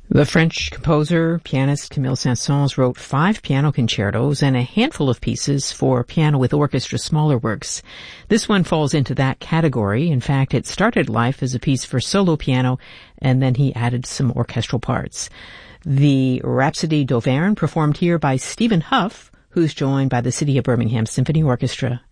The French composer, pianist Camille Saint-Saëns wrote 5 piano concertos and a handful of pieces for piano with orchestra smaller works. This one falls into that category. In fact, it started life as a piece for solo piano, and then he added some orchestral parts. The Rhapsody d'Auvergne, performed here by Stephen Huff, who's joined by the City of Birmingham Symphony Orchestra.